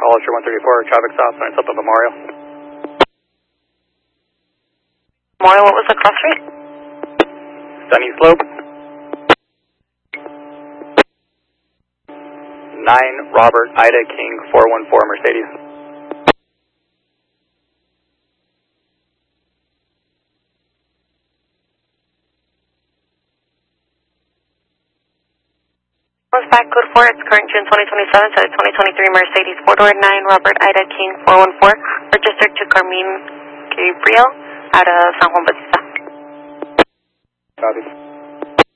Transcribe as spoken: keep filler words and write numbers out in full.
Hollister one thirty-four, traffic stop, sign up on Memorial. Memorial, what was the cross street? Sunny Slope. nine Robert Ida King four one four Mercedes. Was back code four, it's current June twenty twenty-seven, so it's twenty twenty-three Mercedes four-door nine Robert Ida King four one four, registered to Carmine Gabriel out of San Juan Bautista. Copy.